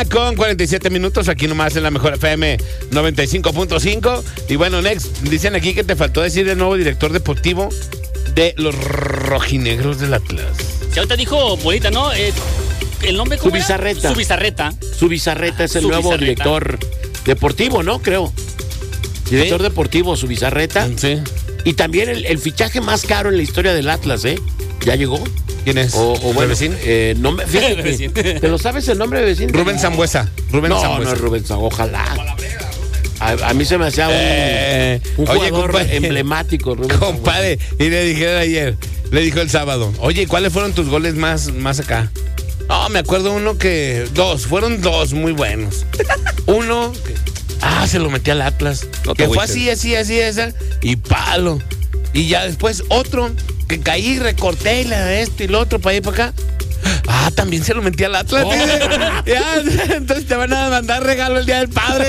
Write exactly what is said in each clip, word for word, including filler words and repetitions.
Con cuarenta y siete minutos aquí nomás en la Mejor F M noventa y cinco punto cinco. Y bueno, Next, dicen aquí que te faltó decir el nuevo director deportivo de los rojinegros del Atlas. Ya ahorita dijo Bolita, ¿no? Eh, el nombre ¿cómo era? Subizarreta. Subizarreta. Subizarreta es el Subizarreta. nuevo director deportivo, ¿no? Creo. Director ¿Sí? deportivo, Subizarreta. Sí. Y también el, el fichaje más caro en la historia del Atlas, ¿eh? ¿Ya llegó? ¿Quién es? O, o bueno, ¿Bebecín? Eh, no me, fíjate, Bebecín. ¿te lo sabes el nombre de Bebecín? Rubén Sambuesa. Rubén No, Sambuesa. no es Rubén Sambuesa, ojalá. A, a mí se me hacía un, Eh, un oye, jugador compadre. emblemático, Rubén Compadre, y le dijeron ayer, le dijo el sábado, oye, ¿cuáles fueron tus goles más, más acá? No, me acuerdo uno que, dos, fueron dos muy buenos. Uno, que, ah, se lo metí al Atlas, No te que fue agüites. así, así, así, esa, y palo. Y ya después otro, que caí, recorté y la esto y lo otro para ir para acá. Ah, también se lo metí al Atlas. Oh. Ya, entonces te van a mandar regalo el Día del Padre.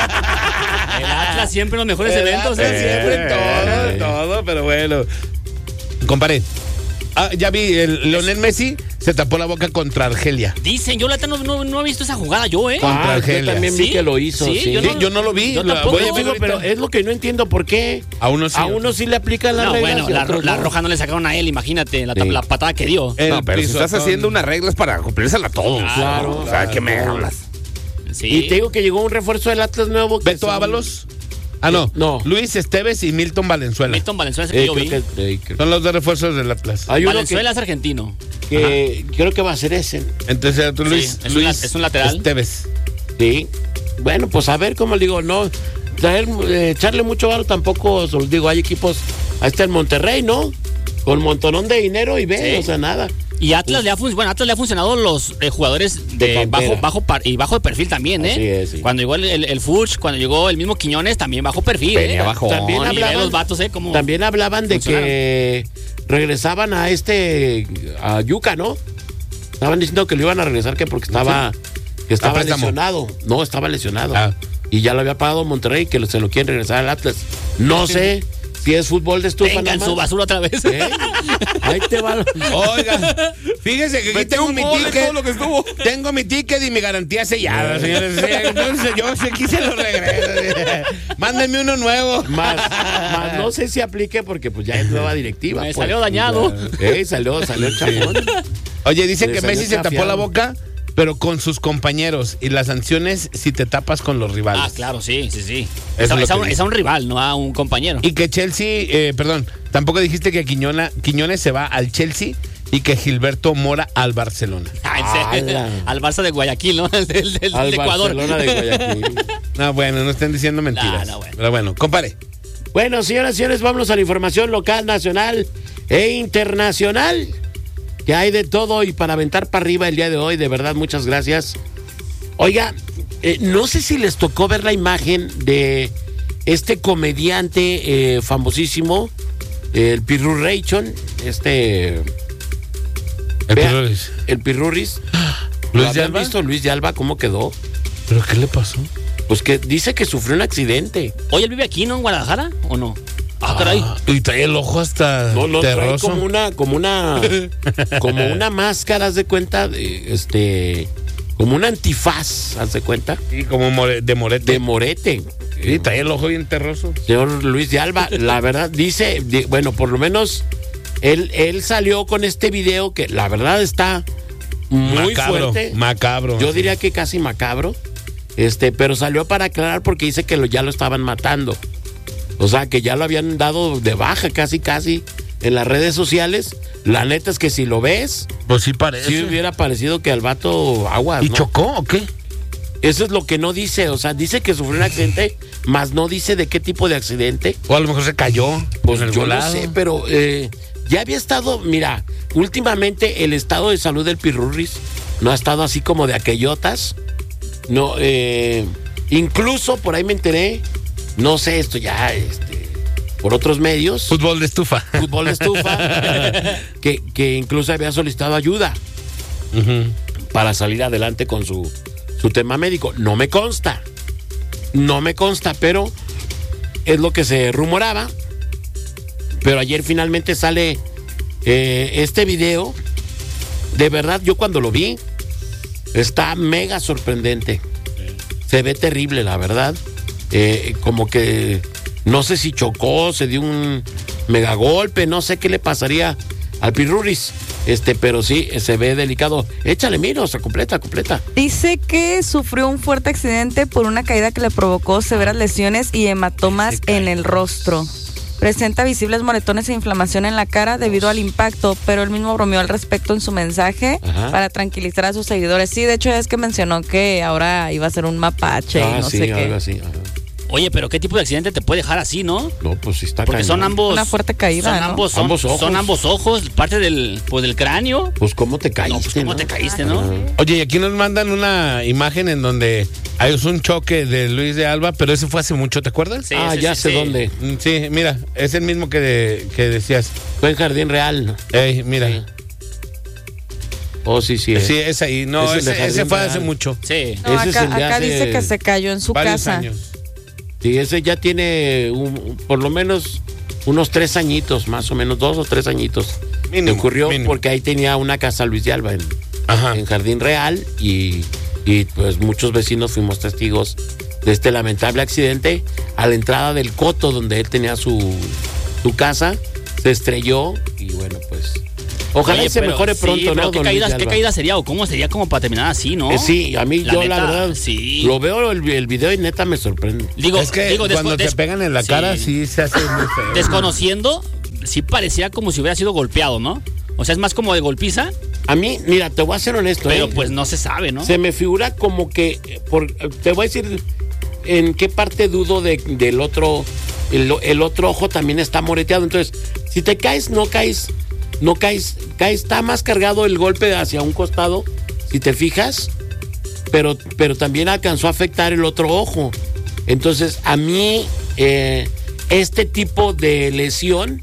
El Atlas siempre en los mejores El eventos. Atlas ¿eh? siempre Eh. todo, todo, pero bueno. Comparé. Ah, ya vi, el Lionel Messi se tapó la boca contra Argelia. Dicen, yo la neta no, no, no he visto esa jugada yo, ¿eh? Contra Ah, yo Argelia. también vi ¿Sí? que lo hizo, Sí, sí. yo Sí, yo no lo vi. Yo la- tampoco. voy a ver Digo, ahorita. pero es lo que no entiendo por qué. A uno sí. A uno sí le aplican las No, reglas. bueno, y a la, otros la no. roja no le sacaron a él, imagínate, la, Sí. la patada que dio. El No, pero si estás pisotón. haciendo unas reglas para cumplírsela a todos. Claro. O sea, ¿qué me hablas? Sí. Y te digo que llegó un refuerzo del Atlas nuevo. que Beto son- Ábalos. Ah, no. No. Luis Esteves y Milton Valenzuela. Milton Valenzuela es el que Eh, yo creo vi. que- eh, creo- Son los dos refuerzos del Atlas. Hay uno Valenzuela es argentino. que, que creo que va a ser ese. Entonces, tú, Sí, Luis, es un Luis la- es un lateral. Esteves. Sí. Bueno, pues a ver, como le digo, no. Traer, eh, echarle mucho varo tampoco, os digo, hay equipos. Ahí está el Monterrey, ¿no? Con montonón de dinero y ve, Sí. o sea, nada. Y Atlas le ha funcionado, bueno, Atlas le ha funcionado los eh, jugadores de, De cantera. bajo, bajo par- y bajo de perfil también, ¿eh? Así es, sí. Cuando llegó el, el, el Furch, cuando llegó el mismo Quiñones, también bajo perfil, Venía ¿eh? bajón. También Y ve hablaban- los vatos, ¿eh? Como También hablaban de funcionaron. que regresaban a este, a Yuca, ¿no? Estaban diciendo que lo iban a regresar que porque estaba, que estaba préstamo. lesionado. No, estaba lesionado. Ah. Y ya lo había pagado Monterrey, que se lo quieren regresar al Atlas. No sé si es fútbol de estufa vengan nada su más. basura otra vez. ¿Eh? Ahí te va. Oiga, fíjese que aquí Metió tengo un mi gol en ticket. todo lo que estuvo. Tengo mi ticket y mi garantía sellada, señores. Entonces yo aquí se lo regreso. Mándenme uno nuevo. Más, más no sé si aplique porque pues ya es nueva directiva. Me pues. salió dañado. Eh, salió, salió el chapón. Oye, dicen Le que salió Messi se tapó chafiado. la boca, pero con sus compañeros. Y las sanciones si te tapas con los rivales. Ah, claro, sí, sí, sí. Eso Es a, es lo es a que un, dice. es a un rival, no a un compañero. Y que Chelsea, eh, perdón, tampoco dijiste que Quiñona, Quiñones se va al Chelsea y que Gilberto Mora al Barcelona. Ah, en serio. ¡Hala! Al Barça de Guayaquil, ¿no? El del, del- Al de Ecuador. Barcelona de Guayaquil. No, bueno, no estén diciendo mentiras. No, no, bueno. Pero bueno, compare. Bueno, señoras y señores, vámonos a la información local, nacional e internacional. Que hay de todo y para aventar para arriba el día de hoy, de verdad, muchas gracias. Oiga, eh, no sé si les tocó ver la imagen de este comediante eh, famosísimo, el Pirurreichon, este... El vea, Pirurris. El Pirurris. ¿Lo ¿Luis de habían Alba? visto Luis de Alba cómo quedó? ¿Pero qué le pasó? Pues que dice que sufrió un accidente. Oye, ¿él vive aquí, no? ¿En Guadalajara? ¿O no? Ah, caray. Y trae el ojo hasta No, no, trae terroso. como una, como una, como una máscara, haz de cuenta, de, este, como un antifaz, haz de cuenta, Sí, como more- de morete. de morete. Sí, trae el ojo bien terroso. Señor Luis de Alba, la verdad, dice, di- bueno, por lo menos él, él salió con este video que la verdad está muy macabro, fuerte. macabro. Yo diría que casi macabro. Este, pero salió para aclarar porque dice que lo, ya lo estaban matando. O sea, que ya lo habían dado de baja casi, casi en las redes sociales. La neta es que si lo ves, Pues sí parece. si hubiera parecido que al vato aguas, ¿Y ¿no? chocó o qué? Eso es lo que no dice. O sea, dice que sufrió un accidente, más no dice de qué tipo de accidente. O a lo mejor se cayó. Pues en el yo volado. no sé, pero eh, ya había estado, mira, últimamente el estado de salud del Pirurris no ha estado así como de aquellotas. No, eh, incluso por ahí me enteré, no sé, esto ya, este, por otros medios, Fútbol de estufa. fútbol de estufa, que, que incluso había solicitado ayuda Ujú. para salir adelante con su, su tema médico. No me consta, no me consta, pero es lo que se rumoraba. Pero ayer finalmente sale eh, este video. De verdad, yo cuando lo vi, Está mega sorprendente. Se ve terrible, la verdad. Eh, como que no sé si chocó, se dio un mega golpe, no sé qué le pasaría al Pirruris. Este, pero sí, se ve delicado. Échale, mira, o sea, completa, completa. Dice que sufrió un fuerte accidente por una caída que le provocó severas lesiones y hematomas en el rostro. Presenta visibles moretones e inflamación en la cara debido al impacto, pero él mismo bromeó al respecto en su mensaje. Ajá. Para tranquilizar a sus seguidores. Sí, de hecho es que mencionó que ahora iba a ser un mapache ah, y no sí, sé qué. Algo así. Ajá. Oye, pero ¿qué tipo de accidente te puede dejar así, no? No, pues sí está Porque cañón. son ambos... Una fuerte caída, son ¿no? ambos, son, ambos ojos. Son ambos ojos, parte del, pues, del cráneo. Pues cómo te caíste, No, pues cómo ¿no? te caíste, ¿no? Oye, y aquí nos mandan una imagen en donde hay un choque de Luis de Alba, pero ese fue hace mucho, ¿te acuerdas? Sí, ah, sí, ya sí, sé sí. dónde. Mm, Sí, mira, es el mismo que, de- que decías. Fue en Jardín Real. Ey, mira. Sí. Oh, sí, sí. Sí, eh. es ahí. No, Es el de ese, ese Jardín fue Real. hace mucho. Sí. No, Ese es acá, el de acá hace dice que se cayó en su Varios casa. años. Sí, ese ya tiene un- por lo menos unos tres añitos, más o menos, dos o tres añitos. Mínimo, Me ocurrió mínimo. porque ahí tenía una casa Luis de Alba en, Ajá. en Jardín Real y, y pues muchos vecinos fuimos testigos de este lamentable accidente. A la entrada del coto donde él tenía su, su casa, se estrelló y bueno, pues ojalá Oye, y se pero- mejore sí, pronto, pero ¿no? ¿qué don caída, Luis de ¿Qué Alba? caída sería o cómo sería como para terminar así, no? Eh, sí, a mí La yo neta, la verdad sí. lo veo el, el video y neta me sorprende. Digo, es que digo, cuando desco- te des- pegan en la sí. cara, sí se hace muy feo. Desconociendo, sí parecía como si hubiera sido golpeado, ¿no? O sea, es más como de golpiza, A mí, mira, te voy a ser honesto, pero ¿eh? pues no se sabe, ¿no? Se me figura como que, eh, por, te voy a decir en qué parte dudo de, del otro, el, el otro ojo también está moreteado. Entonces, si te caes, no caes, no caes, caes, está más cargado el golpe hacia un costado, si te fijas, pero, pero también alcanzó a afectar el otro ojo. Entonces, a mí, eh, este tipo de lesión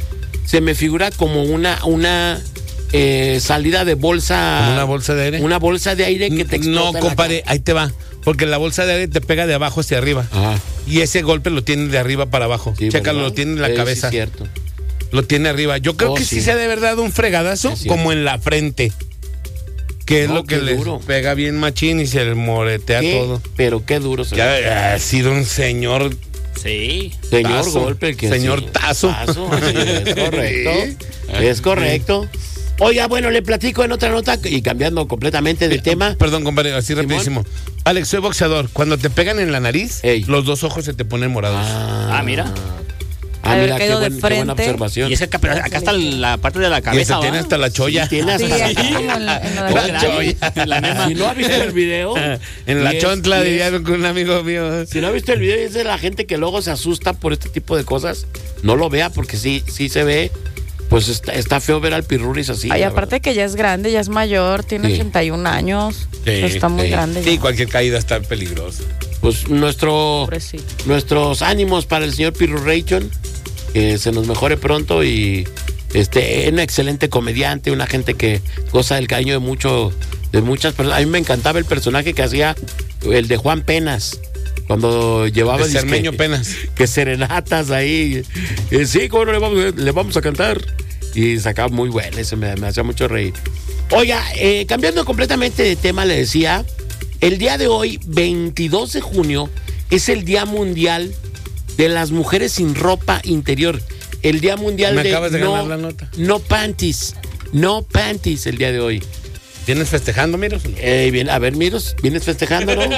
se me figura como una, una eh, salida de bolsa. ¿Como una bolsa de aire? Una bolsa de aire que te explota No, en la compadre, ahí te va. Porque la bolsa de aire te pega de abajo hacia arriba. cara. Ajá. Y ese golpe lo tiene de arriba para abajo. Sí, Chécalo, ¿verdad? lo tiene en la Eh, sí, cabeza. es cierto. Lo tiene arriba. Yo creo Oh, que sí. sí. se ha de verdad un fregadazo, Es cierto. como en la frente. Que es No, lo que qué le duro. pega bien machín y se le moretea ¿Qué? todo. Pero qué duro se ve. Ya ha sido un señor. Sí. Señor tazo. golpe. El que Señor sí. tazo. Tazo, sí, es correcto. Sí. Es correcto. Oiga, bueno, le platico en otra nota y cambiando completamente de tema. Perdón, compadre, así Simón. rapidísimo. Alex, soy boxeador. Cuando te pegan en la nariz, Ey. los dos ojos se te ponen morados. Ah, mira. Ah, Haber mira, qué, caído de buen- qué buena frente. observación. Y es que acá, pero acá está la parte de la y cabeza, ese tiene ¿va? hasta la cholla. Sí, tiene hasta Sí, la- aquí como en, la- en lo de La la- cholla. La mema. Si no ha visto el video. En la y es- chontla, y es- diría con un amigo mío. Si no ha visto el video, es de la gente que luego se asusta por este tipo de cosas. No lo vea porque sí, sí se ve. Pues está, está feo ver al Pirruris así. Ay, la aparte que ya es grande, ya es mayor, tiene Sí. ochenta y un años. Sí, está muy sí. grande. Sí, ya. cualquier caída está peligrosa. verdad. Pues nuestro, Pobrecito. nuestros ánimos para el señor Pirruration. Que se nos mejore pronto y este, un excelente comediante, una gente que goza del cariño de mucho, de muchas personas. A mí me encantaba el personaje que hacía el de Juan Penas. Cuando llevaba De dizque, Cermeño Penas. que serenatas ahí. Eh, sí, cómo no le vamos, le vamos a cantar. Y sacaba muy bueno, eso me, me hacía mucho reír. Oiga, eh, cambiando completamente de tema, le decía, el día de hoy, veintidós de junio, es el Día Mundial de las Mujeres sin Ropa Interior. El Día Mundial Me de, acabas de no, ganar la nota. no panties. No panties el día de hoy. ¿Vienes festejando, Miros? Eh, bien, a ver, Miros, ¿vienes festejando, no?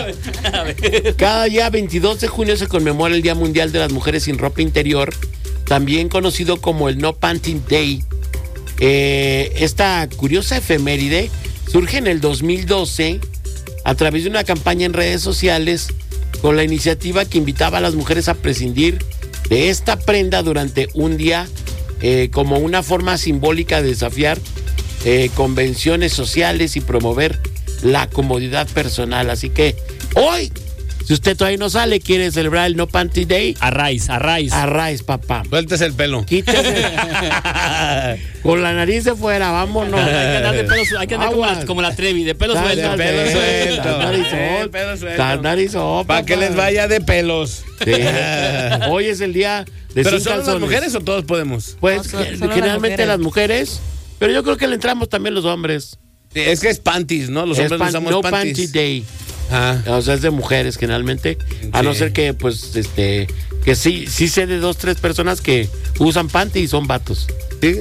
Cada día veintidós de junio se conmemora el Día Mundial de las Mujeres sin Ropa Interior, también conocido como el No Panting Day. Eh, esta curiosa efeméride surge en el dos mil doce a través de una campaña en redes sociales con la iniciativa que invitaba a las mujeres a prescindir de esta prenda durante un día eh, como una forma simbólica de desafiar eh, convenciones sociales y promover la comodidad personal. Así que hoy, si usted todavía no sale, quiere celebrar el No Panty Day, A raíz, a raíz. arraes, papá. Sueltes el pelo. Quítese con la nariz de fuera, vámonos. Hay que andar de pelo su- hay que andar como Aguas. la, como la Trevi, de pelo Estás suelto. de pelo suelto. Estás narizón. Eh, pelo suelto. Estás narizón, Para que papá. les vaya de pelos. Sí. Hoy es el día de ¿Pero sin solo las calzones. mujeres o todos podemos? Pues No, so- ge- solo las generalmente mujeres. las mujeres, pero yo creo que le entramos también los hombres. Es que es panties, ¿no? Los Es hombres pan- usamos no panties. panty day. Ah, O sea, es de mujeres generalmente. A no Sí. ser que, pues, este, que sí, sí sé de dos, tres personas que usan panty y son vatos. sí.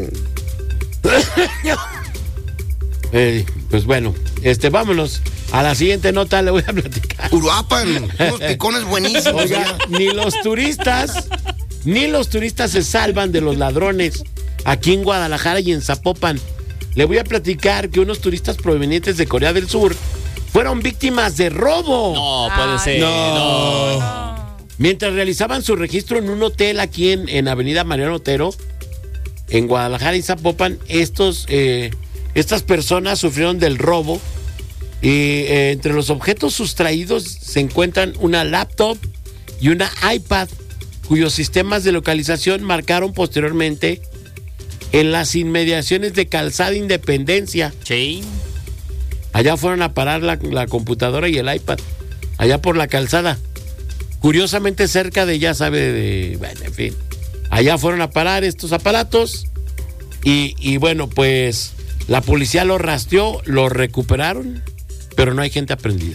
Eh, pues bueno, este, vámonos. A la siguiente nota le voy a platicar. Uruapan, unos picones buenísimos. Oiga, ni los turistas, ni los turistas se salvan de los ladrones aquí en Guadalajara y en Zapopan. Le voy a platicar que unos turistas provenientes de Corea del Sur fueron víctimas de robo. No, puede Ay, ser. no. No. Mientras realizaban su registro en un hotel aquí en, en Avenida Mariano Otero, en Guadalajara y Zapopan, estos, eh, estas personas sufrieron del robo. Y eh, entre los objetos sustraídos se encuentran una laptop y una iPad, cuyos sistemas de localización marcaron posteriormente en las inmediaciones de Calzada Independencia. Sí. Allá fueron a parar la, la computadora y el iPad, allá por la calzada. Curiosamente cerca de, ya sabe, de, bueno, en fin. Allá fueron a parar estos aparatos y, y bueno, pues la policía lo rastreó, lo recuperaron, pero no hay gente aprendida.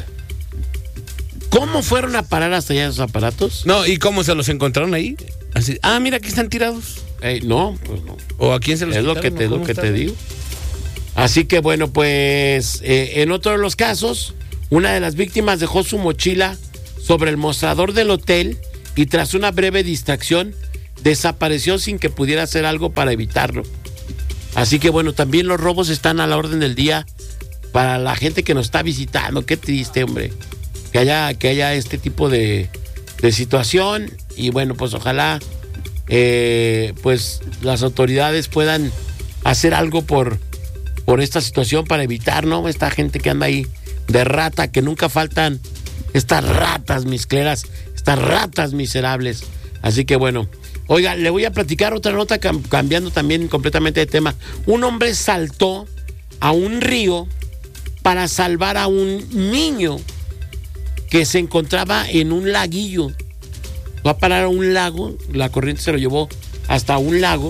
¿Cómo fueron a parar hasta allá esos aparatos? No, ¿y cómo se los encontraron ahí? Así, ah, mira, aquí están tirados. Eh, no, pues no. ¿O a quién se los Es lo que quitaron, te, o lo cómo que está? te digo. Así que bueno, pues eh, en otro de los casos, una de las víctimas dejó su mochila sobre el mostrador del hotel y tras una breve distracción desapareció sin que pudiera hacer algo para evitarlo. Así que bueno, también los robos están a la orden del día para la gente que nos está visitando. Qué triste, hombre, que haya, que haya este tipo de, de situación. Y bueno, pues ojalá eh, pues las autoridades puedan hacer algo por, por esta situación para evitar, ¿no? Esta gente que anda ahí de rata, que nunca faltan estas ratas miscleras, estas ratas miserables. Así que bueno, oiga, le voy a platicar otra nota cam- cambiando también completamente de tema. Un hombre saltó a un río para salvar a un niño que se encontraba en un laguillo. Va a parar a un lago, la corriente se lo llevó hasta un lago.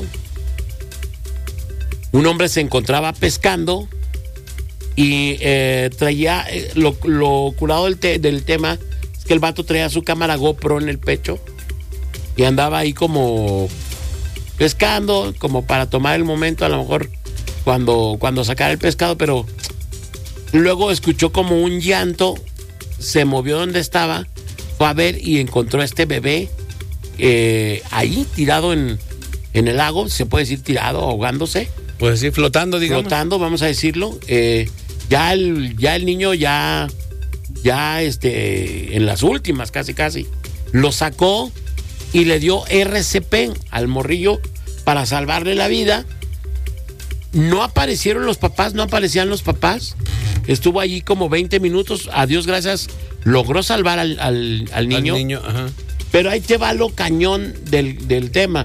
Un hombre se encontraba pescando y eh, traía, eh, lo, lo curado del, te- del tema es que el vato traía su cámara GoPro en el pecho y andaba ahí como pescando, como para tomar el momento a lo mejor cuando, cuando sacara el pescado, pero luego escuchó como un llanto, se movió donde estaba, fue a ver y encontró a este bebé eh, ahí tirado en, en el lago, se puede decir tirado, ahogándose, Pues sí, flotando, digamos. flotando, vamos a decirlo. Eh, ya el, ya el niño ya, ya este, en las últimas, casi casi, lo sacó y le dio R C P al morrillo para salvarle la vida. No aparecieron los papás, no aparecían los papás. Estuvo allí como veinte minutos. A Dios gracias, logró salvar al, al, al niño. Al niño, ajá. Pero ahí te va lo cañón del, del tema.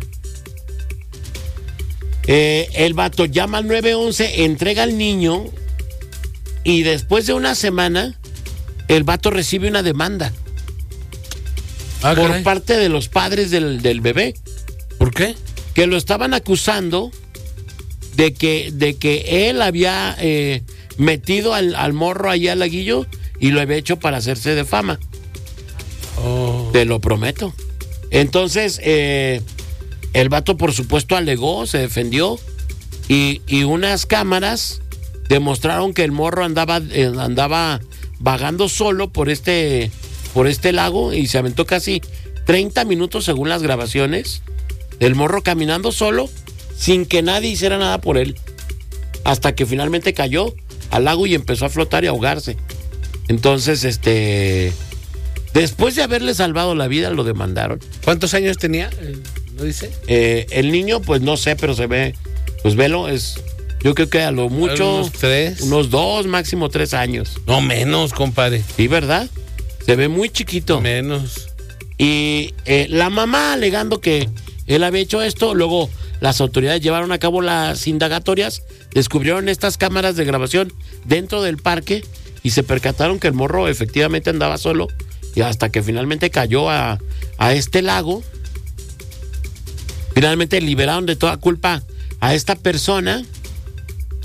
Eh, el vato llama al nueve once, entrega al niño y después de una semana el vato recibe una demanda Ah, por caray. parte de los padres del, del bebé, ¿Por qué? que lo estaban acusando de que, de que él había eh, metido al, al morro ahí al laguillo y lo había hecho para hacerse de fama. Oh. Te lo prometo. Entonces, eh, el vato, por supuesto, alegó, se defendió y, y unas cámaras demostraron que el morro andaba, eh, andaba vagando solo por este, por este lago y se aventó casi treinta minutos según las grabaciones. El morro caminando solo sin que nadie hiciera nada por él. Hasta que finalmente cayó al lago y empezó a flotar y ahogarse. Entonces, este... después de haberle salvado la vida, lo demandaron. ¿Cuántos años tenía? Eh, ¿No dice? Eh, el niño, pues no sé, pero se ve, pues velo, es, yo creo que a lo mucho, Unos tres. unos dos, máximo tres años. No, menos, compadre. Sí, ¿verdad? Se ve muy chiquito. Menos. Y eh, la mamá alegando que él había hecho esto, luego las autoridades llevaron a cabo las indagatorias, descubrieron estas cámaras de grabación dentro del parque y se percataron que el morro efectivamente andaba solo y hasta que finalmente cayó a, a este lago. Finalmente liberaron de toda culpa a esta persona,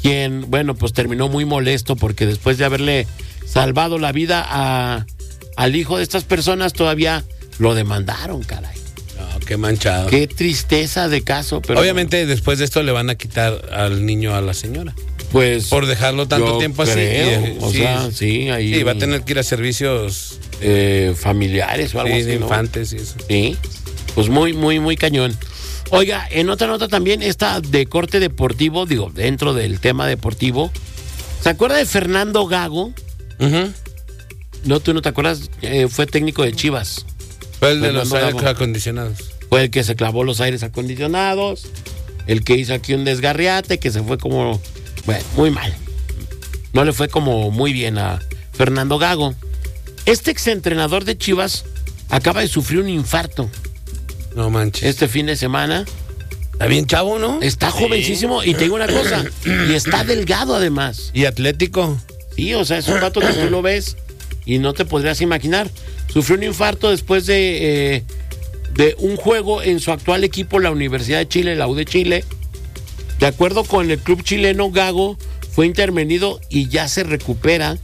quien, bueno, pues terminó muy molesto porque después de haberle salvado la vida a, al hijo de estas personas, todavía lo demandaron, caray. No, qué manchado. Qué tristeza de caso, pero... Obviamente después de esto le van a quitar al niño a la señora. Pues... Por dejarlo tanto yo tiempo así. creo, Y, o sí, sea, sí, ahí... Sí, va a tener que ir a servicios eh, familiares o algo sí, así, de ¿no? infantes y eso. Sí, pues muy, muy, muy cañón. Oiga, en otra nota también, esta de corte deportivo, digo, dentro del tema deportivo, ¿se acuerda de Fernando Gago? Ujú. No, tú no te acuerdas, eh, fue técnico de Chivas. Fue el de los Fernando aires Gago. acondicionados. Fue el que se clavó los aires acondicionados, el que hizo aquí un desgarriate, que se fue como, bueno, muy mal. No le fue como muy bien a Fernando Gago. Este exentrenador de Chivas acaba de sufrir un infarto No manches. este fin de semana. Está bien chavo, ¿no? Está jovencísimo y te digo una cosa, y está delgado además. Y atlético. Sí, o sea, es un vato que tú lo ves y no te podrías imaginar. Sufrió un infarto después de, eh, de un juego en su actual equipo, la Universidad de Chile, la U de Chile. De acuerdo con el club chileno, Gago fue intervenido y ya se recupera.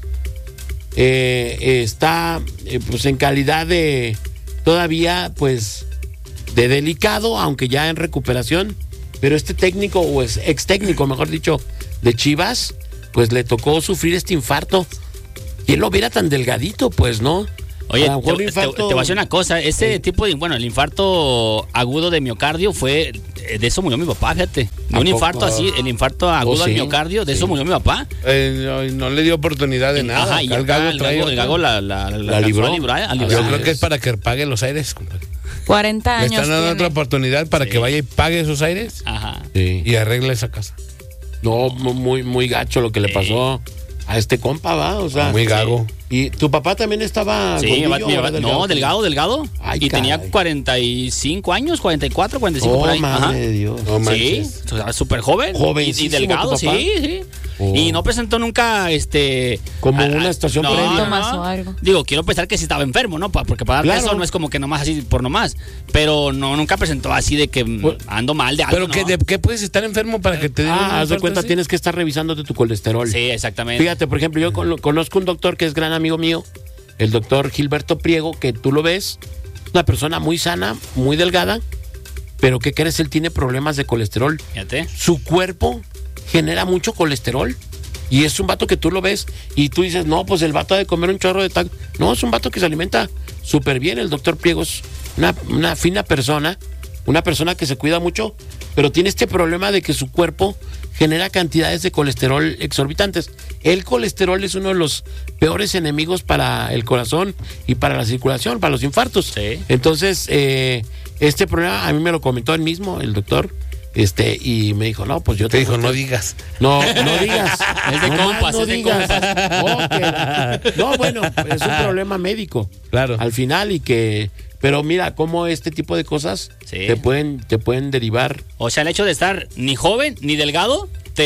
Eh, eh, está eh, pues en calidad de todavía pues de delicado, aunque ya en recuperación. Pero este técnico, o es ex técnico, mejor dicho, de Chivas, pues le tocó sufrir este infarto. ¿Quién lo viera tan delgadito? Pues no. Oye, A lo mejor te, un infarto- te- te voy a decir una cosa. Ese Sí. tipo de, bueno, el infarto agudo de miocardio fue, de eso murió mi papá, fíjate. De ¿A un poco? infarto así, el infarto agudo Oh, al sí. miocardio, de Sí. eso murió mi papá. Eh, no, no le dio oportunidad de nada. Ajá, y Acá el acá Gago el trae Gago, el otra. Gago la, la, la, La libró. alcanzó a librar, a Yo librar. Yo creo que es. es para que pague los aires, compadre. cuarenta Le años están dando tiene. otra oportunidad para que vaya y pague esos aires Ajá. Sí. y arregle esa casa. No, mu- muy, muy gacho lo que le pasó a este compa, va. O sea, Muy Gago. Y tu papá también estaba. Sí, gordillo, mi papá- ¿verdad? no, delgado, delgado. Ay, y tenía caray. cuarenta y cinco años, cuarenta y cuatro, cuarenta y cinco por Oh, ahí. madre Ajá. de Dios. No Sí, manches. o sea, súper joven. Jovencísimo Y, y delgado, tu papá. sí, sí. Oh. Y no presentó nunca, este... Como a- una a- estación no, previa. no, Síntomas no. o algo. Digo, quiero pensar que sí estaba enfermo, ¿no? Pa- Porque para dar Claro. peso no es como que nomás así por nomás. Pero no, nunca presentó así de que mm, Pues- ando mal de algo, Pero que, ¿no? ¿de qué puedes estar enfermo para que te den un Ah, haz de infarto cuenta, así? tienes que estar revisándote tu colesterol. Sí, exactamente. Fíjate, por ejemplo, yo con- conozco un doctor que es gran amigo mío, el doctor Gilberto Priego, que tú lo ves, una persona muy sana, muy delgada, pero ¿qué crees? Él tiene problemas de colesterol. Fíjate. Su cuerpo genera mucho colesterol. Y es un vato que tú lo ves y tú dices, no, pues el vato ha de comer un chorro de tal. No, es un vato que se alimenta súper bien. El doctor Priego es una, una fina persona, una persona que se cuida mucho, pero tiene este problema de que su cuerpo genera cantidades de colesterol exorbitantes. El colesterol es uno de los peores enemigos para el corazón y para la circulación, para los infartos. Sí. Entonces, eh, este problema a mí me lo comentó él mismo, el doctor. Este, y me dijo, no, pues yo Te tengo dijo, no este- digas. no, no digas. Es de No compas, más, no es de digas. compas. No, que- no, bueno, es un problema médico. Claro. Al final y que... Pero mira cómo este tipo de cosas Sí. te pueden te pueden derivar. O sea, el hecho de estar ni joven ni delgado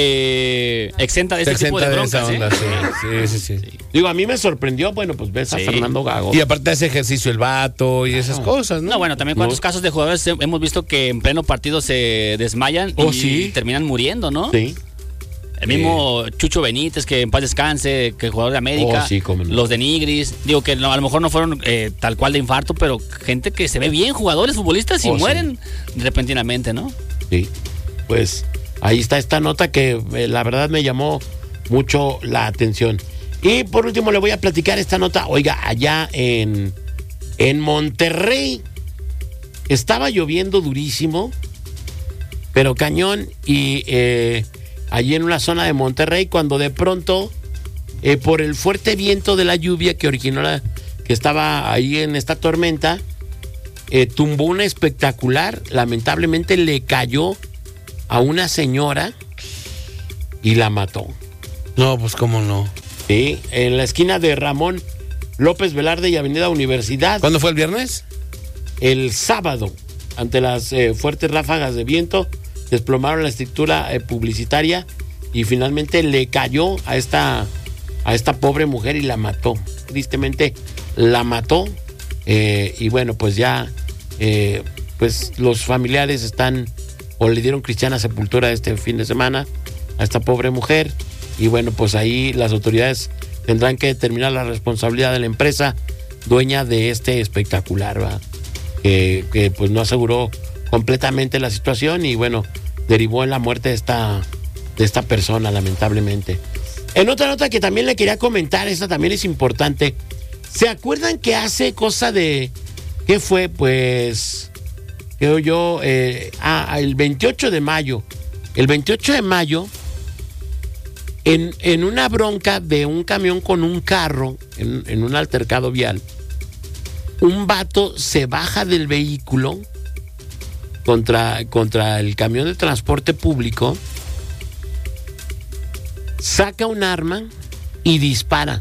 te exenta de Te este tipo de exenta de esa broncas, onda, ¿eh? sí. Sí, sí, sí. Digo, a mí me sorprendió, bueno, pues ves a Sí. Fernando Gago. Y aparte hace ejercicio el vato y esas cosas, ¿no? No, bueno, también cuántos No. casos de jugadores he- hemos visto que en pleno partido se desmayan Oh, y sí. terminan muriendo, ¿no? Sí. El mismo Chucho Benítez, que en paz descanse, que jugador de América. Oh, sí, cómo no. Los de Nigris. Digo que no, a lo mejor no fueron eh, tal cual de infarto, pero gente que se ve bien, jugadores, futbolistas, y Oh, sí. mueren repentinamente, ¿no? Sí. Pues ahí está esta nota que eh, la verdad me llamó mucho la atención. Y por último le voy a platicar esta nota. Oiga, allá en, en Monterrey estaba lloviendo durísimo, pero cañón. Y eh, allí en una zona de Monterrey, cuando de pronto, eh, por el fuerte viento de la lluvia que originó la, que estaba ahí en esta tormenta, eh, tumbó una espectacular. Lamentablemente le cayó a una señora y la mató. No, pues cómo no. Sí, en la esquina de Ramón López Velarde y Avenida Universidad, ¿Cuándo fue el viernes? el sábado, ante las eh, fuertes ráfagas de viento, desplomaron la estructura eh, publicitaria y finalmente le cayó a esta, a esta pobre mujer y la mató. Tristemente la mató. eh, y bueno, pues ya eh, pues los familiares están o le dieron cristiana sepultura este fin de semana a esta pobre mujer. Y bueno, pues ahí las autoridades tendrán que determinar la responsabilidad de la empresa dueña de este espectacular, ¿va? Que, que pues no aseguró completamente la situación y bueno, derivó en la muerte de esta, de esta persona, lamentablemente. En otra nota que también le quería comentar, esta también es importante. ¿Se acuerdan que hace cosa de... ¿Qué fue? Pues... Creo yo... Eh, ah, el veintiocho de mayo. El veintiocho de mayo... En, en una bronca de un camión con un carro, en, en un altercado vial, un vato se baja del vehículo contra, contra el camión de transporte público, saca un arma y dispara.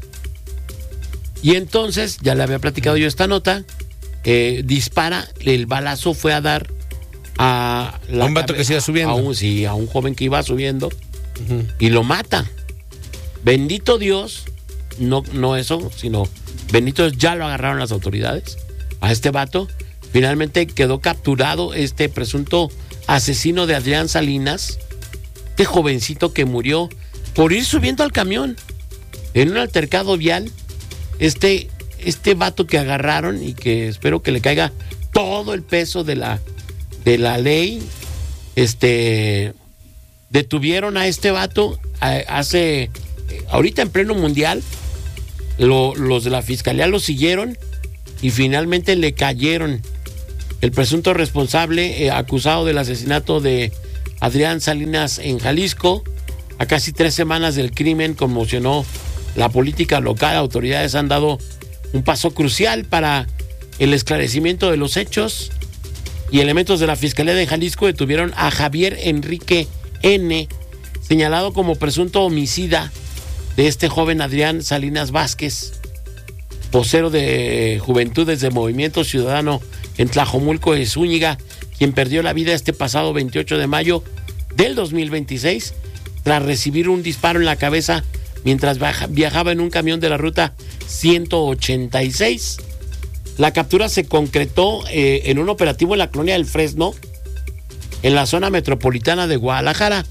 Y entonces, ya le había platicado yo esta nota, eh, dispara, el balazo fue a dar a... La un vato que se iba subiendo. A un, sí, a un joven que iba subiendo. Uh-huh. Y lo mata. Bendito Dios, no, no eso, sino bendito Dios, ya lo agarraron las autoridades a este vato. Finalmente quedó capturado este presunto asesino de Adrián Salinas, este jovencito que murió por ir subiendo al camión en un altercado vial. Este, este vato que agarraron y que espero que le caiga todo el peso de la, de la ley, este... Detuvieron a este vato hace, ahorita en pleno mundial, lo, los de la fiscalía lo siguieron y finalmente le cayeron. El presunto responsable eh, acusado del asesinato de Adrián Salinas en Jalisco, a casi tres semanas del crimen, conmocionó la política local. Autoridades han dado un paso crucial para el esclarecimiento de los hechos y elementos de la Fiscalía de Jalisco detuvieron a Javier Enrique N., señalado como presunto homicida de este joven Adrián Salinas Vázquez, vocero de Juventudes de Movimiento Ciudadano en Tlajomulco de Zúñiga, quien perdió la vida este pasado veintiocho de mayo del dos mil veintiséis tras recibir un disparo en la cabeza mientras viajaba en un camión de la ruta ciento ochenta y seis. La captura se concretó eh, en un operativo en la colonia del Fresno, en la zona metropolitana de Guadalajara.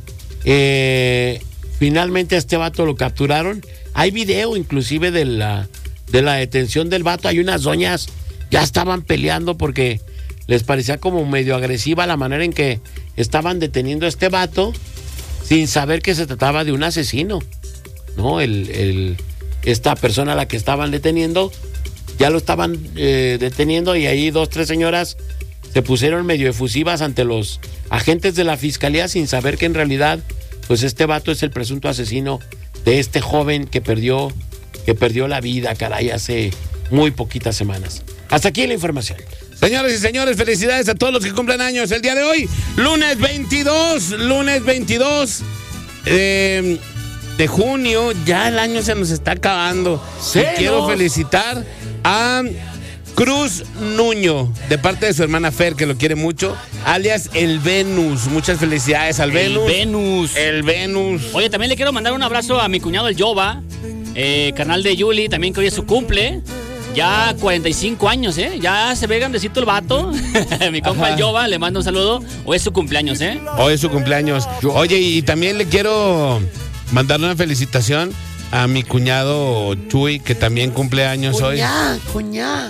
Eh, finalmente a este vato lo capturaron. Hay video inclusive de la, de la detención del vato. Hay unas doñas ya estaban peleando porque les parecía como medio agresiva la manera en que estaban deteniendo a este vato sin saber que se trataba de un asesino, ¿no? El, el, esta persona a la que estaban deteniendo ya lo estaban eh, deteniendo y ahí dos, tres señoras se pusieron medio efusivas ante los agentes de la fiscalía sin saber que en realidad, pues este vato es el presunto asesino de este joven que perdió, que perdió la vida, caray, hace muy poquitas semanas. Hasta aquí la información. Señores y señores, felicidades a todos los que cumplen años el día de hoy. Lunes veintidós, lunes veintidós eh, de junio, ya el año se nos está acabando. Y quiero felicitar a Cruz Nuño, de parte de su hermana Fer, que lo quiere mucho, alias el Venus. Muchas felicidades al El Venus. Venus. El Venus. Oye, también le quiero mandar un abrazo a mi cuñado el Yoba, eh, canal de Yuli, también que hoy es su cumple. Ya cuarenta y cinco años, ¿eh? Ya se ve grandecito el vato. Mi compa el Yoba, le mando un saludo. Hoy es su cumpleaños, ¿eh? Hoy es su cumpleaños. Oye, y también le quiero mandar una felicitación a mi cuñado Chuy, que también cumple años hoy. Cuñá, cuñá.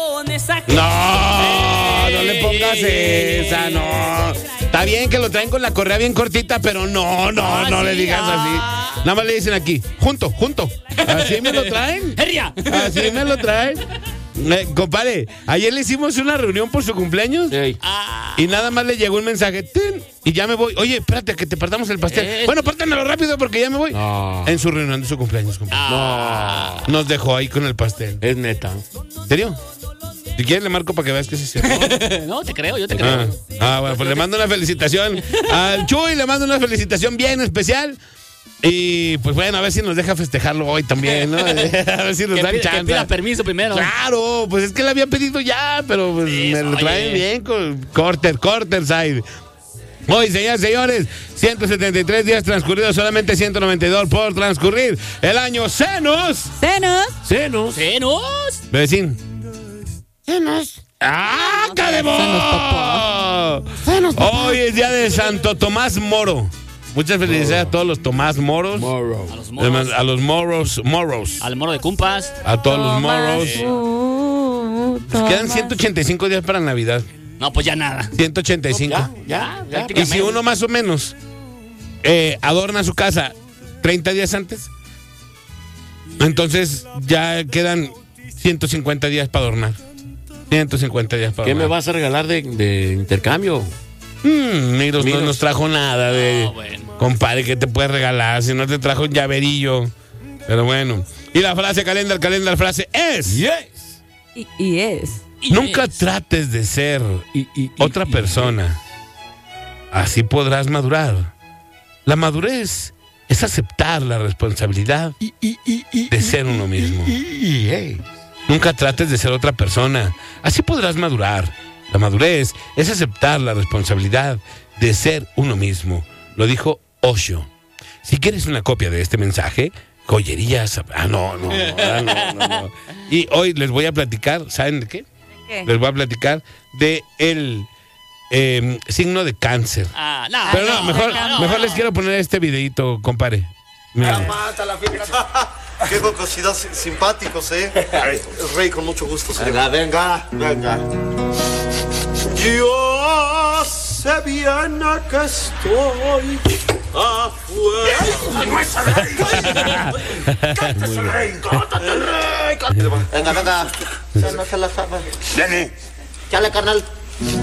No, no le pongas esa, no. Está bien que lo traen con la correa bien cortita, pero no, no, Ah, no sí, le digas ah. así. Nada más le dicen aquí, junto, junto. Así me lo traen. ¡Herria! Así me lo traen. Eh, compadre, ayer le hicimos una reunión por su cumpleaños. Sí. Ah, Y nada más le llegó un mensaje, ¡tin! Y ya me voy. Oye, espérate, que te partamos el pastel. Eh. Bueno, pártanlo rápido porque ya me voy. No. En su reunión de su cumpleaños, compadre. ah. Nos dejó ahí con el pastel. Es neta. ¿En serio? Si quieres le marco para que veas que sí es cierto. No, te creo, yo te creo. Ah, ah, bueno, pues le mando una felicitación al Chuy, le mando una felicitación bien especial. Y pues bueno, a ver si nos deja festejarlo hoy también, ¿no? A ver si nos Que dan pida, que chance. pida permiso primero. Claro, pues es que le había pedido ya, pero pues Sí, me lo oye. traen bien con Corter, Corter side. Hoy, señores, señores, ciento setenta y tres días transcurridos, solamente ciento noventa y dos por transcurrir. El año Senos. Senos. Senos. ¡Senos! Vecín. Senos. ¡Ah, Senos, papá. Hoy es día de Santo Tomás Moro. Muchas felicidades a todos los Tomás Moros. Morrow. A los moros. A los Moros, Moros. Al moro de Cumpas. A todos los Moros. Uh, Nos quedan Tomás. ciento ochenta y cinco días para Navidad. No, pues ya nada. ciento ochenta y cinco. Ya, ya, ya. Y si uno más o menos eh, adorna su casa treinta días antes, entonces ya quedan ciento cincuenta días para adornar. ciento cincuenta días para ¿Qué me adornar. vas a regalar de, de intercambio? Mm, Miros, Miros. no nos trajo nada de... No, bueno. Compadre, ¿qué te puedes regalar? Si no te trajo un llaverillo. Pero bueno. Y la frase, calendar, calendar, frase es... Yes. Y, y es. Nunca trates de ser Y, y, y- otra y- persona. Así podrás madurar. La madurez es aceptar la responsabilidad y- y- y- y- de ser uno mismo. y- y- yes. Nunca trates de ser otra persona. Así podrás madurar. La madurez es aceptar la responsabilidad de ser uno mismo. Lo dijo Osho. Si quieres una copia de este mensaje, joyerías. Ah, no, no, no, ah, no, no, no. Y hoy les voy a platicar, ¿saben de qué? ¿Qué? Les voy a platicar de el eh, signo de cáncer. Ah, no, Pero no, mejor, no, no, mejor no. les quiero poner este videito, compadre. Miren. Qué jocosidad si- simpáticos, ¿eh? El rey, con mucho gusto. Venga, venga, venga. Yo sé bien que estoy afuera. ¡Cántese el rey! ¡Cántate el rey! Venga, venga. Ya no se la sabe. Nene. Ya le, carnal.